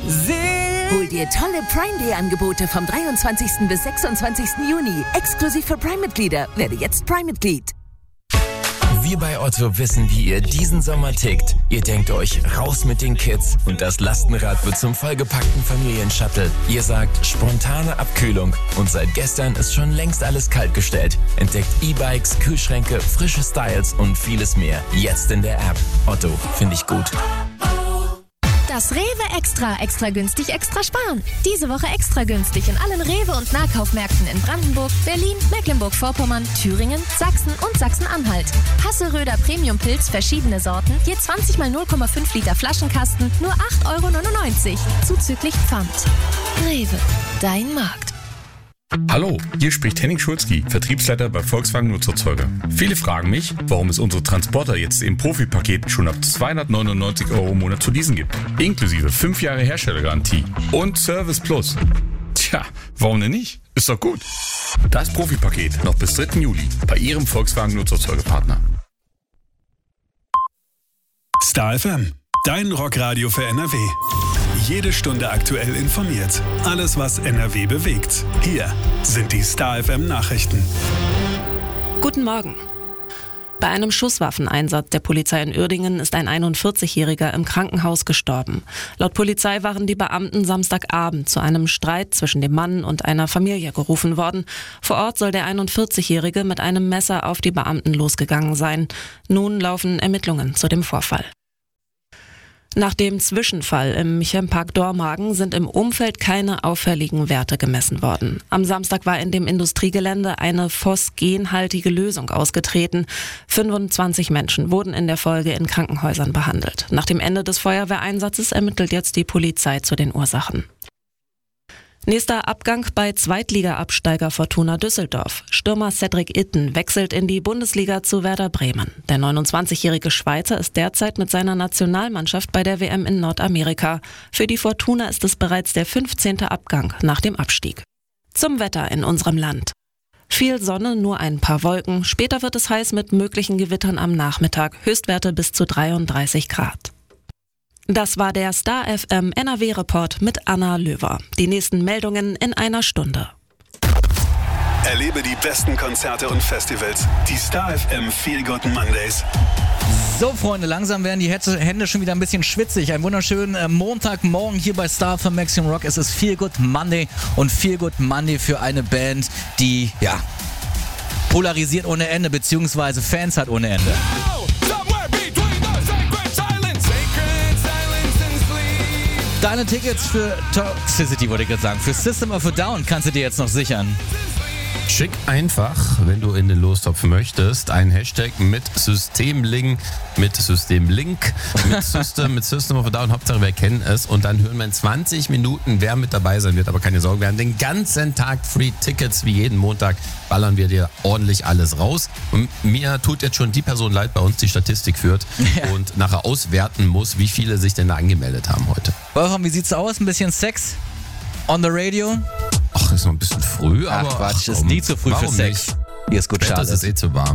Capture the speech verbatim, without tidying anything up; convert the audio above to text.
Hol dir tolle Prime Day Angebote vom dreiundzwanzigsten bis sechsundzwanzigsten Juni. Exklusiv für Prime-Mitglieder. Werde jetzt Prime-Mitglied. Wir bei Otto wissen, wie ihr diesen Sommer tickt. Ihr denkt euch, raus mit den Kids und das Lastenrad wird zum vollgepackten Familienshuttle. Ihr sagt, spontane Abkühlung und seit gestern ist schon längst alles kaltgestellt. Entdeckt E-Bikes, Kühlschränke, frische Styles und vieles mehr. Jetzt in der App. Otto, finde ich gut. Das Rewe Extra, extra günstig, extra sparen. Diese Woche extra günstig in allen Rewe- und Nahkaufmärkten in Brandenburg, Berlin, Mecklenburg-Vorpommern, Thüringen, Sachsen und Sachsen-Anhalt. Hasseröder Premium-Pilz, verschiedene Sorten, je zwanzig mal null Komma fünf Liter Flaschenkasten, nur acht Euro neunundneunzig, zuzüglich Pfand. Rewe, dein Markt. Hallo, hier spricht Henning Schulzki, Vertriebsleiter bei Volkswagen Nutzerzeuger. Viele fragen mich, warum es unsere Transporter jetzt im Profipaket schon ab zweihundertneunundneunzig Euro im Monat zu leasen gibt. Inklusive fünf Jahre Herstellergarantie und Service Plus. Tja, warum denn nicht? Ist doch gut. Das Profipaket noch bis dritten Juli bei Ihrem Volkswagen Nutzerzeugerpartner. Star F M, dein Rockradio für N R W. Jede Stunde aktuell informiert. Alles, was N R W bewegt. Hier sind die Star F M Nachrichten. Guten Morgen. Bei einem Schusswaffeneinsatz der Polizei in Uerdingen ist ein einundvierzigjähriger im Krankenhaus gestorben. Laut Polizei waren die Beamten Samstagabend zu einem Streit zwischen dem Mann und einer Familie gerufen worden. Vor Ort soll der einundvierzigjährige mit einem Messer auf die Beamten losgegangen sein. Nun laufen Ermittlungen zu dem Vorfall. Nach dem Zwischenfall im Chempark Dormagen sind im Umfeld keine auffälligen Werte gemessen worden. Am Samstag war in dem Industriegelände eine phosgenhaltige Lösung ausgetreten. fünfundzwanzig Menschen wurden in der Folge in Krankenhäusern behandelt. Nach dem Ende des Feuerwehreinsatzes ermittelt jetzt die Polizei zu den Ursachen. Nächster Abgang bei Zweitliga-Absteiger Fortuna Düsseldorf. Stürmer Cedric Itten wechselt in die Bundesliga zu Werder Bremen. Der neunundzwanzigjährige Schweizer ist derzeit mit seiner Nationalmannschaft bei der W M in Nordamerika. Für die Fortuna ist es bereits der fünfzehnte Abgang nach dem Abstieg. Zum Wetter in unserem Land. Viel Sonne, nur ein paar Wolken. Später wird es heiß mit möglichen Gewittern am Nachmittag. Höchstwerte bis zu dreiunddreißig Grad. Das war der Star F M N R W-Report mit Anna Löwer. Die nächsten Meldungen in einer Stunde. Erlebe die besten Konzerte und Festivals. Die Star F M Feel Good Mondays. So, Freunde, langsam werden die Hände schon wieder ein bisschen schwitzig. Ein wunderschönen Montagmorgen hier bei Star F M Maximum Rock. Es ist Feel Good Monday und Feel Good Monday für eine Band, die, ja, polarisiert ohne Ende, beziehungsweise Fans hat ohne Ende. Deine Tickets für Toxicity, wollte ich gerade sagen, für System of a Down kannst du dir jetzt noch sichern. Schick einfach, wenn du in den Lostopf möchtest, einen Hashtag mit Systemlink, mit Systemlink, mit System, mit System of a Down, Hauptsache wir kennen es und dann hören wir in zwanzig Minuten, wer mit dabei sein wird, aber keine Sorge, wir haben den ganzen Tag Free Tickets, wie jeden Montag ballern wir dir ordentlich alles raus und mir tut jetzt schon die Person leid, bei uns die Statistik führt ja. und nachher auswerten muss, wie viele sich denn da angemeldet haben heute. Wolfram, wie sieht's aus? Ein bisschen Sex on the radio? Ach, ist noch ein bisschen früh, ach, aber... Quatsch, ach, ist nie zu früh für Sex. Nicht? Hier ist gut, Charlotte. Das ist eh zu warm.